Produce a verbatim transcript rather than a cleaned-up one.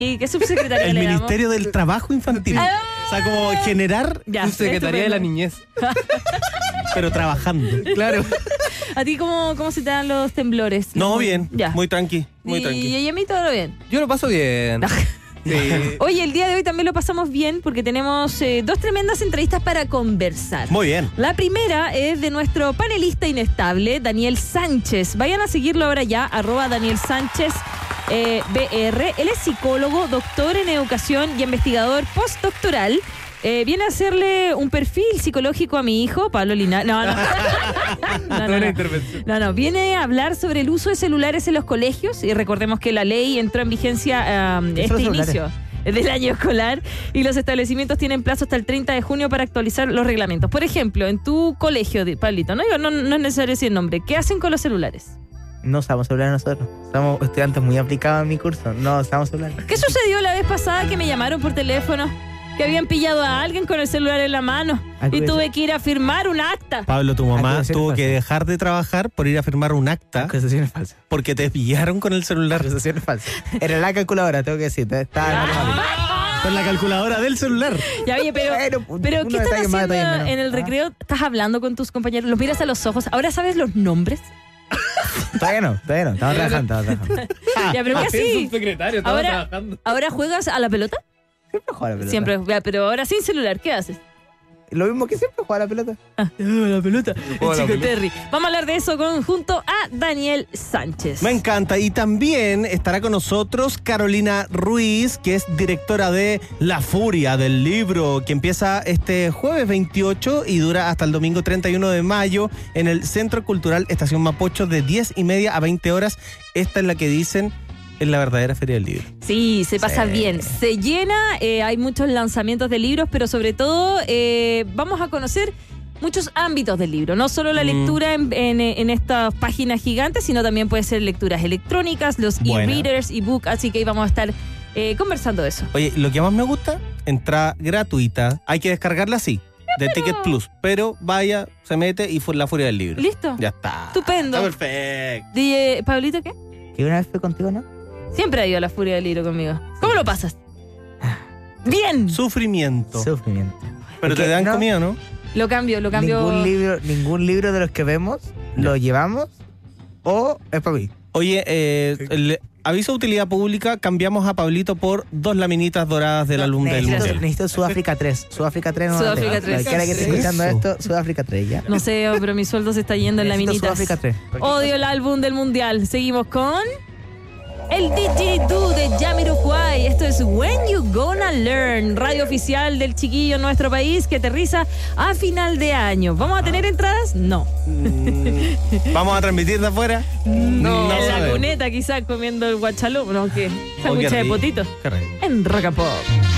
¿Y qué subsecretaría El le damos? Ministerio del Trabajo Infantil. Ah. O sea, como generar, Ya, Secretaría de la estupendo. Niñez. pero trabajando. Claro. ¿A ti cómo, cómo se te dan los temblores? No, bien. Ya. Muy tranqui, muy y, tranqui. y a mí todo bien. Yo lo paso bien. Sí. Oye, el día de hoy también lo pasamos bien porque tenemos eh, dos tremendas entrevistas para conversar. Muy bien. La primera es de nuestro panelista inestable, Daniel Sánchez. Vayan a seguirlo ahora ya, arroba Daniel Sánchez eh, B R. Él es psicólogo, doctor en educación y investigador postdoctoral. Eh, viene a hacerle un perfil psicológico a mi hijo, Pablo Linares. No, no. No, no, Toda una no. intervención. No, no, viene a hablar sobre el uso de celulares en los colegios y recordemos que la ley entró en vigencia um, ¿Qué este son los inicio del año escolar y los establecimientos tienen plazo hasta el treinta de junio para actualizar los reglamentos. Por ejemplo, en tu colegio, Pablito, no, no, no es necesario decir el nombre, ¿qué hacen con los celulares? No usamos celular nosotros. Somos estudiantes muy aplicados en mi curso. No usamos celular. ¿Qué sucedió la vez pasada que me llamaron por teléfono? Que habían pillado a alguien con el celular en la mano y Acuérdese. tuve que ir a firmar un acta. Pablo, tu mamá Acusaciones tuvo que falsas. dejar de trabajar por ir a firmar un acta Acusaciones falsas. porque te pillaron con el celular. Acusaciones falsas. Era la calculadora, tengo que decir. Estaba en matemática. Con la calculadora del celular. Ya, oye, pero, Bueno, pero uno ¿qué estás detalle más, haciendo detalle menos. en el Ah. recreo? ¿Estás hablando con tus compañeros? ¿Los miras a los ojos? ¿Ahora sabes los nombres? Todavía no, todavía no. Estamos trabajando, estamos trabajando. Ya, pero ¿qué Es así? un secretario, estaba Ahora, trabajando. ¿ahora juegas a la pelota? Siempre juega a la pelota. Siempre, ya, pero ahora sin celular, ¿qué haces? Lo mismo que siempre juega a la pelota. Ah, la pelota. El Juega a la chico pelota. Terry. Vamos a hablar de eso con, junto a Daniel Sánchez. Me encanta. Y también estará con nosotros Carolina Ruiz, que es directora de La Furia, del libro, que empieza este jueves veintiocho y dura hasta el domingo treinta y uno de mayo en el Centro Cultural Estación Mapocho de diez y media a veinte horas. Esta es la que dicen es la verdadera Feria del Libro. Sí, se pasa Sí. bien. Se llena, eh, hay muchos lanzamientos de libros, pero sobre todo eh, vamos a conocer muchos ámbitos del libro. No solo la Mm. lectura en, en, en estas páginas gigantes, sino también puede ser lecturas electrónicas, los Buena. e-readers, e-book, así que ahí vamos a estar eh, conversando de eso. Oye, lo que más me gusta, entrada gratuita. Hay que descargarla así, de Ticket Plus. Pero vaya, se mete y fue La Furia del Libro. ¿Listo? Ya está. Estupendo. Está perfecto. Di, eh, Pablito, ¿qué? Que una vez fue contigo, ¿no? Siempre ha ido a la Furia del Libro conmigo. ¿Cómo lo pasas? Bien. Sufrimiento. Sufrimiento. Pero Es te que dan no- comida, ¿no? Lo cambio, lo cambio. Ningún libro, ningún libro de los que vemos lo llevamos o es para mí. Oye, eh, el aviso de utilidad pública, cambiamos a Pablito por dos laminitas doradas del No, álbum del necesito, Mundial. necesito Sudáfrica tres. Sudáfrica tres no la Sudáfrica tengo. tres. Cualquiera que esté ¿Qué es escuchando eso? esto, Sudáfrica tres, ya. No sé, oh, pero mi sueldo se está yendo en Necesito laminitas. Sudáfrica tres. Odio el álbum del mundial. Seguimos con el didgeridoo de Jamiroquai. Esto es When You Gonna Learn, radio oficial del chiquillo en nuestro país que aterriza a final de año. ¿Vamos a tener entradas? No. ¿Vamos a transmitir de afuera? No, no en la sabemos. cuneta quizás comiendo el guachalú. No, ¿qué? Oh, qué Sándwich de rico. potito. Qué rico. En Rock and Pop.